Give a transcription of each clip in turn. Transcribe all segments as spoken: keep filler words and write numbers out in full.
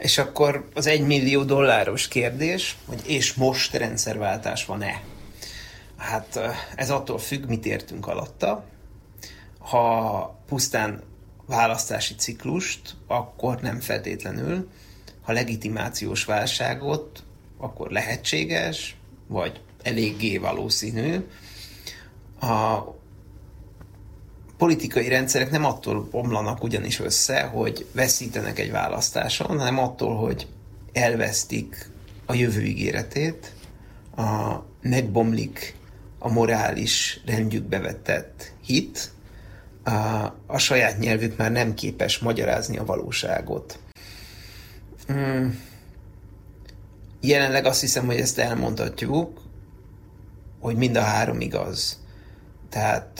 És akkor az egymillió dolláros kérdés, hogy és most rendszerváltás van-e? Hát ez attól függ, mit értünk alatta. Ha pusztán választási ciklust, akkor nem feltétlenül. Ha legitimációs válságot, akkor lehetséges, vagy eléggé valószínű. A politikai rendszerek nem attól omlanak ugyanis össze, hogy veszítenek egy választáson, hanem attól, hogy elvesztik a jövő ígéretét, a, megbomlik a morális rendjükbe vetett hit, a, a saját nyelvük már nem képes magyarázni a valóságot. Hmm. Jelenleg azt hiszem, hogy ezt elmondhatjuk, hogy mind a három igaz. Tehát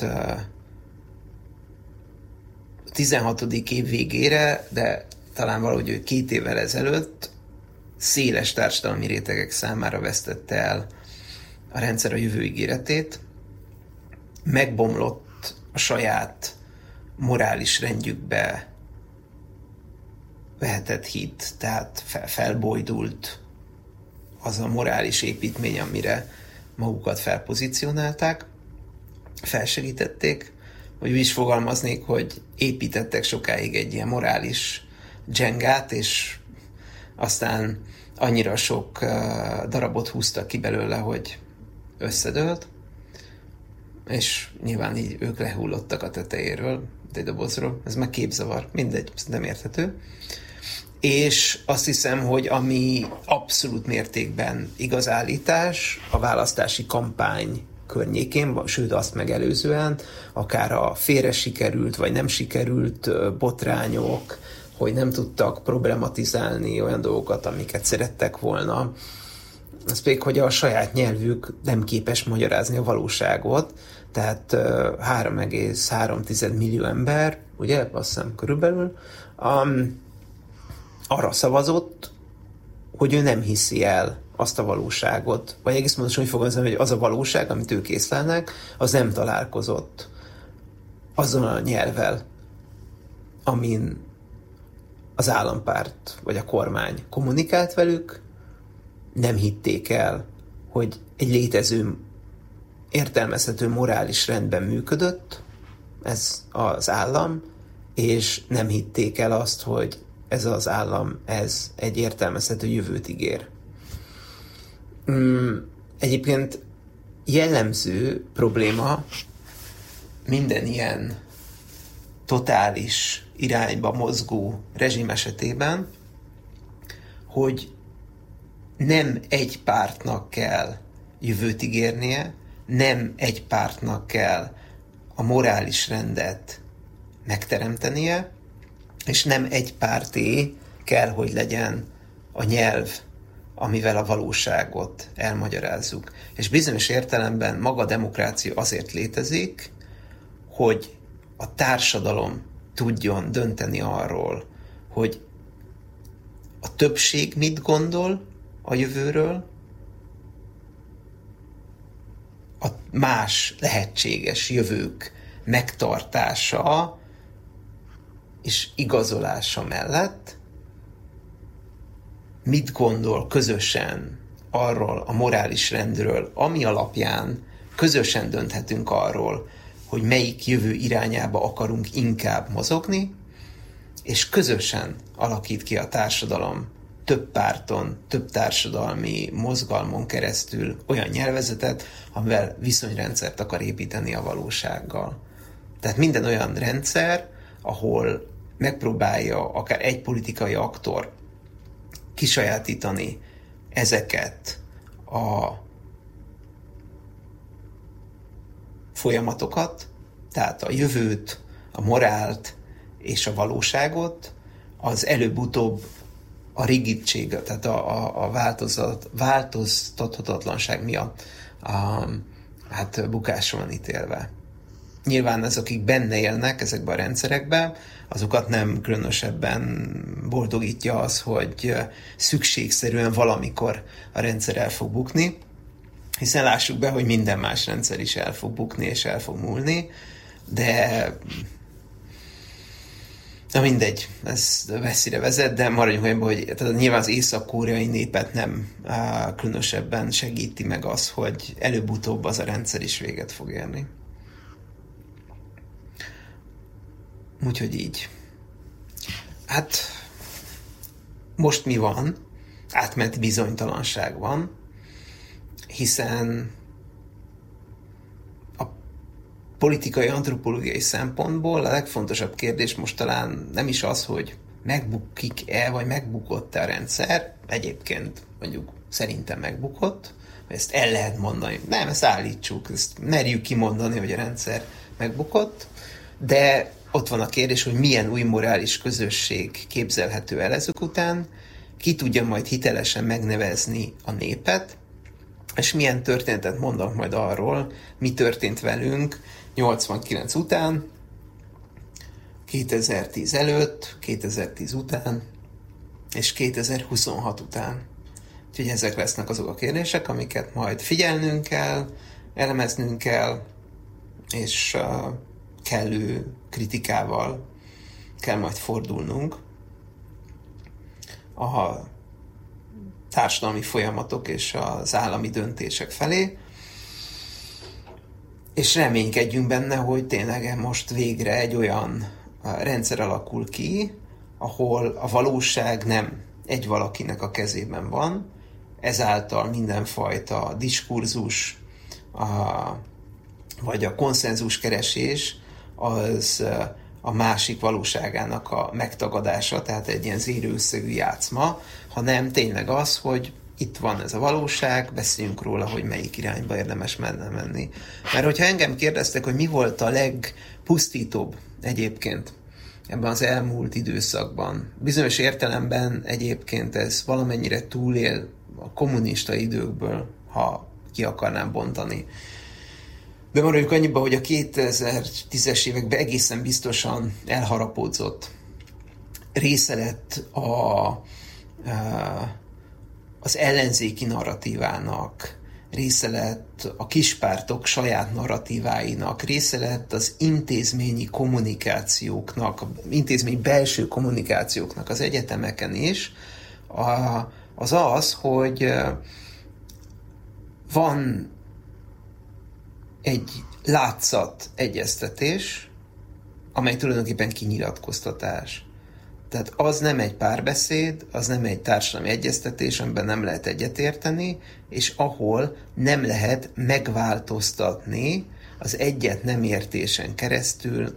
a tizenhatodik év végére, de talán valahogy két évvel ezelőtt széles társadalmi rétegek számára vesztette el a rendszer a jövő ígéretét, megbomlott a saját morális rendjükbe vehetett hit, tehát felbojdult az a morális építmény, amire magukat felpozícionálták, felsegítették, vagy úgy is fogalmaznék, hogy építettek sokáig egy ilyen morális dzsengát, és aztán annyira sok uh, darabot húztak ki belőle, hogy összedőlt, és nyilván így ők lehullottak a tetejéről, egy dobozról, ez meg képzavar, mindegy, nem érthető. És azt hiszem, hogy ami abszolút mértékben igaz állítás, a választási kampány környékén, sőt azt megelőzően, akár a félre sikerült, vagy nem sikerült botrányok, hogy nem tudtak problematizálni olyan dolgokat, amiket szerettek volna. Az pedig, hogy a saját nyelvük nem képes magyarázni a valóságot, tehát három egész három millió ember, ugye, azt hiszem körülbelül, um, arra szavazott, hogy ő nem hiszi el azt a valóságot, vagy egész pontosan úgy fogalmazom, hogy az a valóság, amit ők észlelnek, az nem találkozott azon a nyelvvel, amin az állampárt vagy a kormány kommunikált velük, nem hitték el, hogy egy létező, értelmezhető morális rendben működött ez az állam, és nem hitték el azt, hogy ez az állam, ez egy értelmezhető jövőt ígér. Egyébként jellemző probléma minden ilyen totális irányba mozgó rezsim esetében, hogy nem egy pártnak kell jövőt ígérnie, nem egy pártnak kell a morális rendet megteremtenie, és nem egy párté kell, hogy legyen a nyelv, amivel a valóságot elmagyarázzuk. És bizonyos értelemben maga a demokrácia azért létezik, hogy a társadalom tudjon dönteni arról, hogy a többség mit gondol a jövőről, a más lehetséges jövők megtartása és igazolása mellett mit gondol közösen arról a morális rendről, ami alapján közösen dönthetünk arról, hogy melyik jövő irányába akarunk inkább mozogni, és közösen alakít ki a társadalom több párton, több társadalmi mozgalmon keresztül olyan nyelvezetet, amivel viszonyrendszert akar építeni a valósággal. Tehát minden olyan rendszer, ahol megpróbálja akár egy politikai aktor kisajátítani ezeket a folyamatokat, tehát a jövőt, a morált és a valóságot, az előbb-utóbb a rigidtség, tehát a, a, a változat, változtathatatlanság miatt a, hát bukásra van ítélve. Nyilván azok, akik benne élnek ezekben a rendszerekben, azokat nem különösebben boldogítja az, hogy szükségszerűen valamikor a rendszer el fog bukni, hiszen lássuk be, hogy minden más rendszer is el fog bukni és el fog múlni, de Na mindegy, ez messzire vezet, de maradjunk olyanban, hogy tehát nyilván az észak-koreai népet nem á, különösebben segíti meg az, hogy előbb-utóbb az a rendszer is véget fog érni. Úgyhogy így. Hát most mi van? Átmeneti bizonytalanság van, hiszen a politikai, antropológiai szempontból a legfontosabb kérdés most talán nem is az, hogy megbukik-e, vagy megbukott-e a rendszer, egyébként mondjuk szerintem megbukott, vagy ezt el lehet mondani. Nem, ezt állítsuk, ezt merjük kimondani, hogy a rendszer megbukott, de ott van a kérdés, hogy milyen új morális közösség képzelhető el ezek után, ki tudja majd hitelesen megnevezni a népet, és milyen történetet mondanak majd arról, mi történt velünk nyolcvankilenc után, kétezer-tíz előtt, kétezer-tíz után, és kétezer-huszonhat után. Úgyhogy ezek lesznek azok a kérdések, amiket majd figyelnünk kell, elemeznünk kell, és uh, kellő kritikával kell majd fordulnunk a társadalmi folyamatok és az állami döntések felé, és reménykedjünk benne, hogy tényleg most végre egy olyan rendszer alakul ki, ahol a valóság nem egy valakinek a kezében van, ezáltal mindenfajta diskurzus a, vagy a konszenzus keresés az a másik valóságának a megtagadása, tehát egy ilyen zéró összegű játszma, hanem tényleg az, hogy itt van ez a valóság, beszéljünk róla, hogy melyik irányba érdemes menne menni. Mert hogyha engem kérdeztek, hogy mi volt a legpusztítóbb egyébként ebben az elmúlt időszakban, bizonyos értelemben egyébként ez valamennyire túlél a kommunista időkből, ha ki akarnám bontani. De maradjuk annyiba, hogy a kétezer-tízes években egészen biztosan elharapódzott része lett a, a, az ellenzéki narratívának, része lett a kispártok saját narratíváinak, része lett az intézményi kommunikációknak, intézmény belső kommunikációknak az egyetemeken is, a, az az, hogy van egy látszat egyeztetés, amely tulajdonképpen kinyilatkoztatás. Tehát az nem egy párbeszéd, az nem egy társadalmi egyeztetés, amiben nem lehet egyetérteni, és ahol nem lehet megváltoztatni az egyet nem értésen keresztül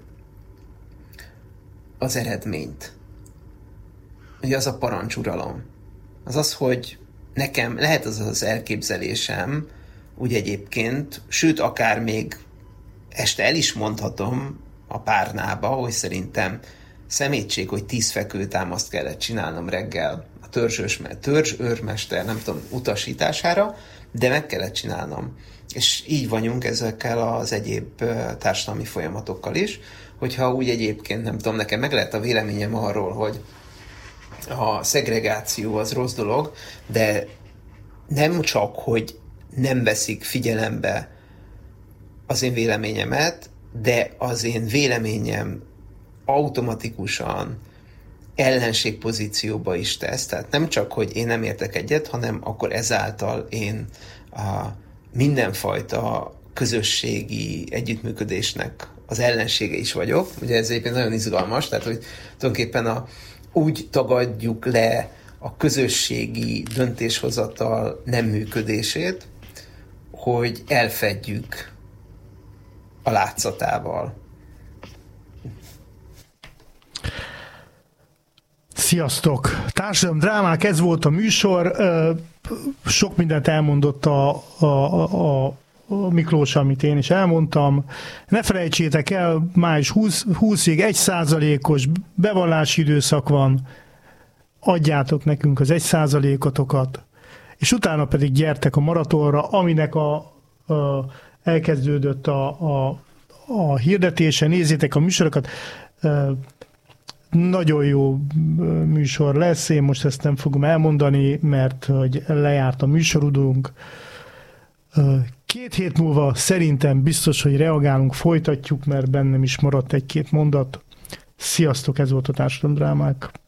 az eredményt. Ugye az a parancsuralom. Az az, hogy nekem lehet az az elképzelésem, úgy egyébként, sőt, akár még este el is mondhatom a párnába, hogy szerintem szemétség, hogy tíz fekvőtámaszt kellett csinálnom reggel a törzsőrmester, nem tudom, utasítására, de meg kellett csinálnom. És így vagyunk ezekkel az egyéb társadalmi folyamatokkal is, hogyha úgy egyébként, nem tudom, nekem meg lehet a véleményem arról, hogy a szegregáció az rossz dolog, de nem csak, hogy nem veszik figyelembe az én véleményemet, de az én véleményem automatikusan ellenségpozícióba is tesz. Tehát nem csak, hogy én nem értek egyet, hanem akkor ezáltal én a mindenfajta közösségi együttműködésnek az ellensége is vagyok. Ugye ez egyébként nagyon izgalmas, tehát hogy tulajdonképpen a, úgy tagadjuk le a közösségi döntéshozatal nem működését, hogy elfedjük a látszatával. Sziasztok! Társadalmi drámák, ez volt a műsor. Sok mindent elmondott a, a, a, a Miklós, amit én is elmondtam. Ne felejtsétek el, május huszadikáig egy százalékos bevallási időszak van. Adjátok nekünk az egy százalékotokat, és utána pedig gyertek a maratonra, aminek a, a, elkezdődött a, a, a hirdetése, nézzétek a műsorokat. Nagyon jó műsor lesz, én most ezt nem fogom elmondani, mert hogy lejárt a műsorudunk. Két hét múlva szerintem biztos, hogy reagálunk, folytatjuk, mert bennem is maradt egy-két mondat. Sziasztok, ez volt a Társadalomdrámák.